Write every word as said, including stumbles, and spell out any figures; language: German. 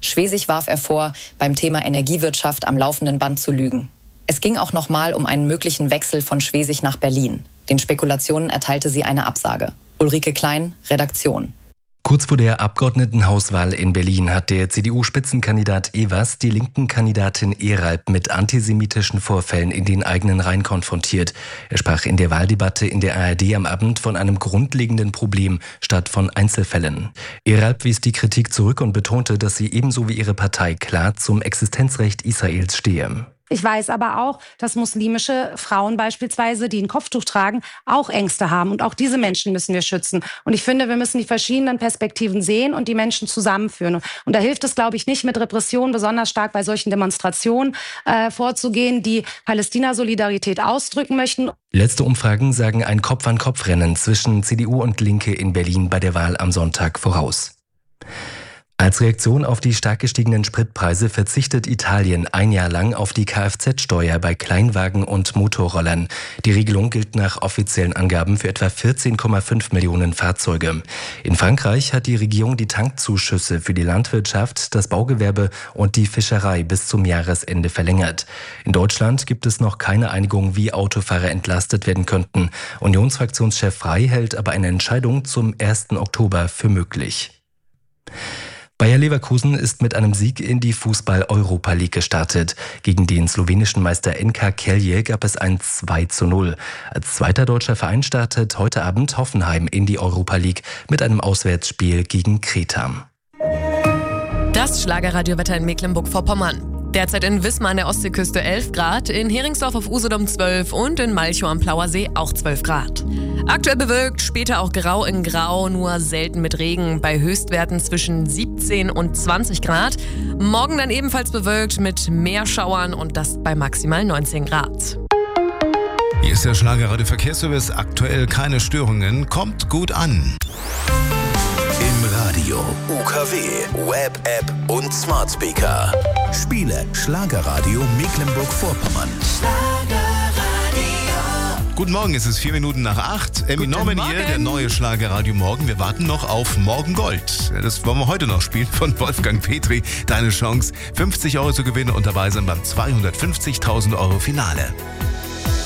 Schwesig warf er vor, beim Thema Energiewirtschaft am laufenden Band zu lügen. Es ging auch nochmal um einen möglichen Wechsel von Schwesig nach Berlin. Den Spekulationen erteilte sie eine Absage. Ulrike Klein, Redaktion. Kurz vor der Abgeordnetenhauswahl in Berlin hat der C D U-Spitzenkandidat Evers die linken Kandidatin Eralp mit antisemitischen Vorfällen in den eigenen Reihen konfrontiert. Er sprach in der Wahldebatte in der A R D am Abend von einem grundlegenden Problem statt von Einzelfällen. Eralp wies die Kritik zurück und betonte, dass sie ebenso wie ihre Partei klar zum Existenzrecht Israels stehe. Ich weiß aber auch, dass muslimische Frauen beispielsweise, die ein Kopftuch tragen, auch Ängste haben. Und auch diese Menschen müssen wir schützen. Und ich finde, wir müssen die verschiedenen Perspektiven sehen und die Menschen zusammenführen. Und da hilft es, glaube ich, nicht mit Repression besonders stark bei solchen Demonstrationen äh, vorzugehen, die Palästina-Solidarität ausdrücken möchten. Letzte Umfragen sagen ein Kopf-an-Kopf-Rennen zwischen C D U und Linke in Berlin bei der Wahl am Sonntag voraus. Als Reaktion auf die stark gestiegenen Spritpreise verzichtet Italien ein Jahr lang auf die Kfz-Steuer bei Kleinwagen und Motorrollern. Die Regelung gilt nach offiziellen Angaben für etwa vierzehn Komma fünf Millionen Fahrzeuge. In Frankreich hat die Regierung die Tankzuschüsse für die Landwirtschaft, das Baugewerbe und die Fischerei bis zum Jahresende verlängert. In Deutschland gibt es noch keine Einigung, wie Autofahrer entlastet werden könnten. Unionsfraktionschef Frey hält aber eine Entscheidung zum ersten Oktober für möglich. Bayer Leverkusen ist mit einem Sieg in die Fußball-Europa League gestartet. Gegen den slowenischen Meister N K Celje gab es ein zwei zu null. Als zweiter deutscher Verein startet heute Abend Hoffenheim in die Europa League mit einem Auswärtsspiel gegen Kreta. Das Schlagerradiowetter in Mecklenburg-Vorpommern. Derzeit in Wismar an der Ostseeküste elf Grad, in Heringsdorf auf Usedom zwölf und in Malchow am Plauer See auch zwölf Grad. Aktuell bewölkt, später auch grau in grau, nur selten mit Regen, bei Höchstwerten zwischen siebzehn und zwanzig Grad. Morgen dann ebenfalls bewölkt mit mehr Schauern und das bei maximal neunzehn Grad. Hier ist der Schlagerradio Verkehrsservice, aktuell keine Störungen, kommt gut an. Im Radio, U K W, Web, App und Smart Speaker. Spiele Schlagerradio Mecklenburg-Vorpommern. Guten Morgen, es ist vier Minuten nach acht. Emmy Norman hier, der neue Schlagerradio Morgen. Wir warten noch auf Morgen Gold. Das wollen wir heute noch spielen von Wolfgang Petri. Deine Chance, fünfzig Euro zu gewinnen und dabei sein beim zweihundertfünfzigtausend Euro Finale.